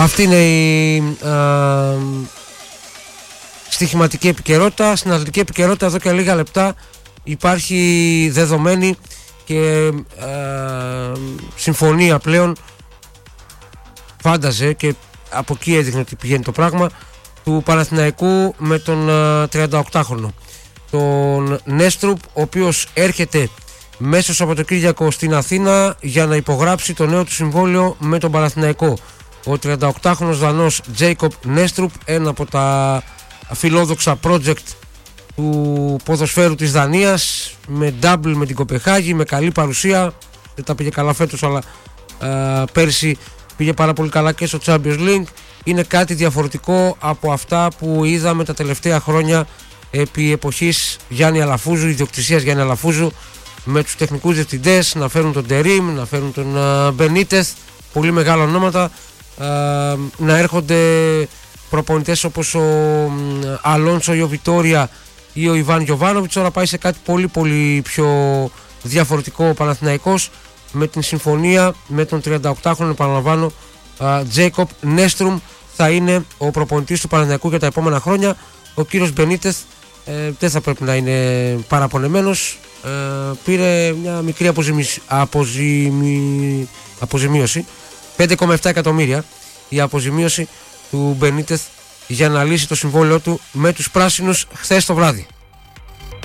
Αυτή είναι η στοιχηματική επικαιρότητα. Στην αθλητική επικαιρότητα εδώ και λίγα λεπτά υπάρχει δεδομένη και συμφωνία πλέον, φάνταζε και από εκεί έδειχνε ότι πηγαίνει το πράγμα, του Παναθηναϊκού με τον 38χρονο, τον Νέστρουπ, ο οποίος έρχεται μέσα στο Σαββατοκύριακο στην Αθήνα για να υπογράψει το νέο του συμβόλαιο με τον Παναθηναϊκό. Ο 38χρονος Δανός Τζέικοπ Νέστρουπ, ένα από τα φιλόδοξα project του ποδοσφαίρου της Δανίας, με double με την Κοπεχάγη, με καλή παρουσία. Δεν τα πήγε καλά φέτος, αλλά πέρσι πήγε πάρα πολύ καλά και στο Champions League. Είναι κάτι διαφορετικό από αυτά που είδαμε τα τελευταία χρόνια επί εποχής Γιάννη Αλαφούζου, ιδιοκτησίας Γιάννη Αλαφούζου, με τους τεχνικούς διευθυντές να φέρουν τον Τερίμ, να φέρουν τον Μπενίτεθ, πολύ μεγάλα ονόματα, να έρχονται προπονητές όπως ο Αλόνσο Ιωβιτόρια ή ο Ιβάν Γιοβάνοβιτς. Τώρα πάει σε κάτι πολύ πολύ πιο διαφορετικό ο Παναθηναϊκός με την συμφωνία με τον 38χρονο, επαναλαμβάνω, Τζέικοπ Νέστρουμ θα είναι ο προπονητής του Παναθηναϊκού για τα επόμενα χρόνια. Ο κύριος Μπενίτεθ δεν θα πρέπει να είναι παραπονεμένος. Πήρε μια μικρή αποζημίωση, 5,7 εκατομμύρια η αποζημίωση του Μπενίτεθ για να λύσει το συμβόλαιο του με τους πράσινους χθες το βράδυ.